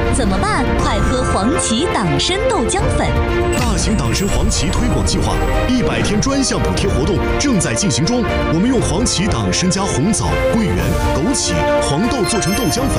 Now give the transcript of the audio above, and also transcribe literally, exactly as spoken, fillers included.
怎么办？快喝黄芪党参豆浆粉。 大型党参黄芪推广计划一百天专项补贴活动正在进行中。我们用黄芪党参加红枣、桂圆、枸杞、黄豆做成豆浆粉，